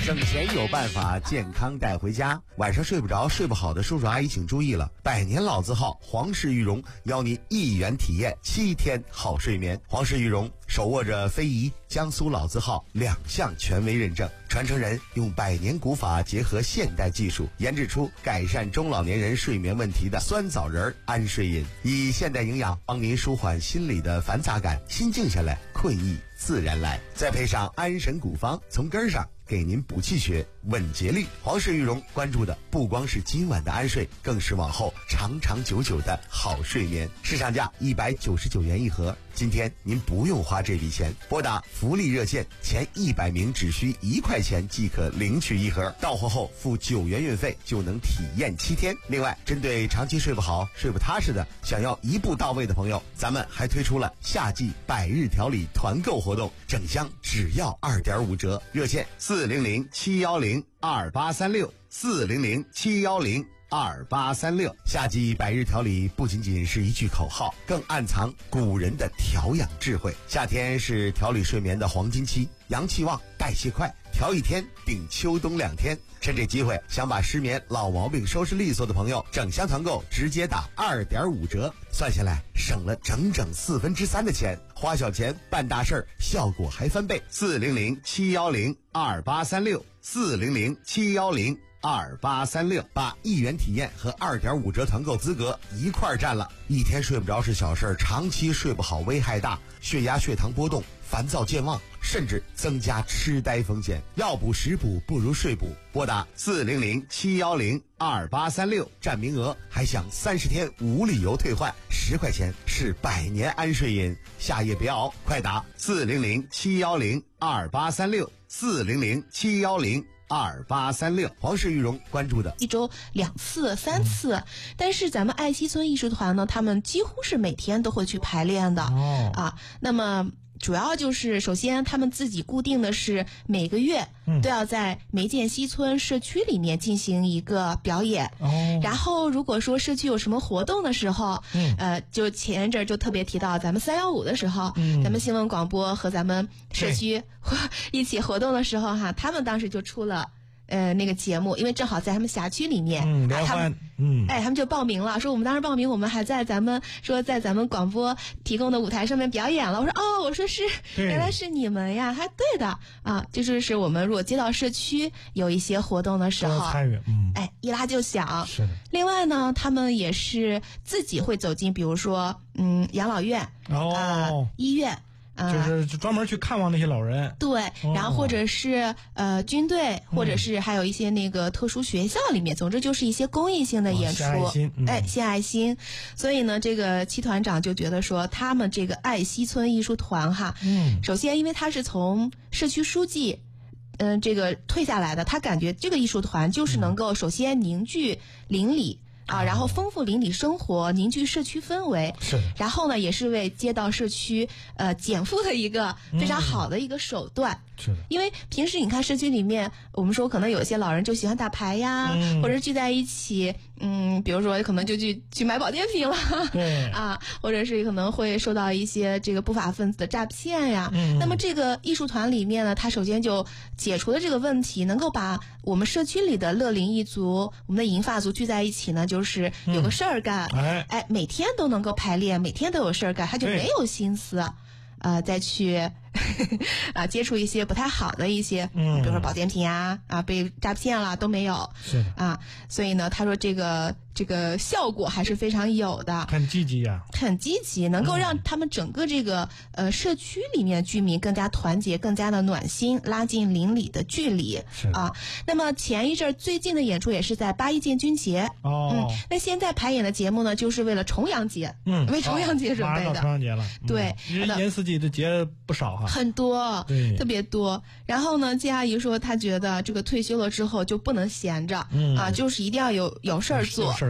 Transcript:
省钱有办法，健康带回家。晚上睡不着、睡不好的叔叔阿姨请注意了，百年老字号皇氏玉荣邀您1元体验7天好睡眠。皇氏玉荣手握着非遗、江苏老字号2项权威认证，传承人用100年古法结合现代技术，研制出改善中老年人睡眠问题的酸枣仁安睡饮，以现代营养帮您舒缓心理的繁杂感，心静下来，困意自然来。再配上安神古方，从根上给您补气血、稳节律。皇氏玉荣关注的不光是今晚的安睡，更是往后长长久久的好睡眠。市场价199元一盒，今天您不用花这笔钱，拨打福利热线，前100名只需1块钱即可领取一盒，到货后付9元运费就能体验7天。另外，针对长期睡不好、睡不踏实的，想要一步到位的朋友，咱们还推出了夏季100日调理团购活动，整箱只要2.5折，热线400-710-2836，400-710-2836。夏季100日调理不仅仅是一句口号，更暗藏古人的调养智慧。夏天是调理睡眠的黄金期，阳气旺，代谢快，调1天顶秋冬2天。趁这机会，想把失眠老毛病收拾利索的朋友，整箱团购直接打2.5折，算下来省了整整3/4的钱，花小钱办大事儿，效果还翻倍。400-710-2836，400-710-2836，把1元体验和2.5折团购资格一块儿占了。一天睡不着是小事儿，长期睡不好危害大，血压、血糖波动，烦躁健忘，甚至增加痴呆风险。药补食补不如睡补，拨打400-710-2836，占名额，还享30天无理由退换，10块钱是100年安睡饮。夏夜别熬，快打400-710-2836，400-710-2836。皇氏玉荣关注的 1周2次、3次，但是咱们爱溪村艺术团呢，他们几乎是每天都会去排练的那么主要就是首先他们自己固定的是每个月都要在梅涧西村社区里面进行一个表演然后如果说社区有什么活动的时候就前一阵就特别提到咱们315的时候咱们新闻广播和咱们社区一起活动的时候他们当时就出了那个节目，因为正好在他们辖区里面联欢他们就报名了，说我们当时报名，我们还在咱们广播提供的舞台上面表演了。我说我说是，原来是你们呀，还对的就是我们如果接到社区有一些活动的时候， 参与一拉就响。 是的。 另外呢，他们也是自己会走进，比如说养老院医院。 就是专门去看望那些老人， 对，然后或者是军队，或者是还有一些那个特殊学校里面，总之就是一些公益性的演出，献爱心。所以呢，这个戚团长就觉得说，他们这个爱溪村艺术团首先因为他是从社区书记这个退下来的，他感觉这个艺术团就是能够首先凝聚邻里然后丰富邻里生活，凝聚社区氛围， 是。 然后呢，也是为街道社区减负的一个非常好的一个手段。 是的。 因为平时你看社区里面，我们说可能有些老人就喜欢打牌呀，或者聚在一起，比如说可能就去买保健品了， 对或者是可能会受到一些这个不法分子的诈骗呀。那么这个艺术团里面呢，它首先就解除了这个问题，能够把我们社区里的乐龄一族、我们的银发族聚在一起呢，就是有个事儿干，每天都能够排练，每天都有事儿干，他就没有心思再去接触一些不太好的一些比如说保健品被诈骗了都没有， 是的所以呢，他说这个效果还是非常有的， 很积极很积极，能够让他们整个这个社区里面居民更加团结，更加的暖心，拉近邻里的距离那么前一阵最近的演出也是在8·1建军节那现在排演的节目呢，就是为了重阳节为重阳节准备的， 马上到重阳节了对， 一年四季的节不少很多，特别多。然后呢，季阿姨说她觉得这个退休了之后就不能闲着就是一定要有事儿做。